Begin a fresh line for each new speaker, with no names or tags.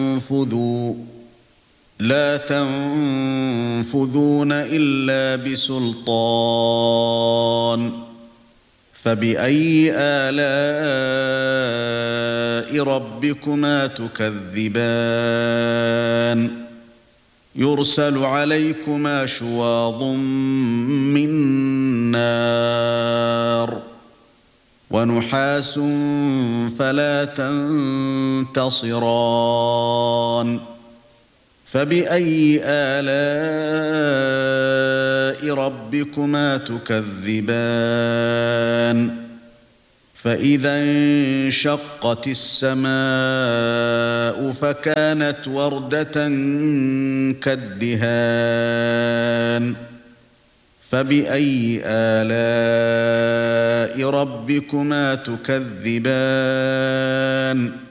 لا تنفذون إلا بسلطان فبأي آلاء ربكما تكذبان يرسل عليكما شواظ من نار ونحاس فلا تنتصران فبأي آلاء ربكما تكذبان فإذا انشقت السماء فكانت وردة كالدهان فبأي آلاء ربكما تكذبان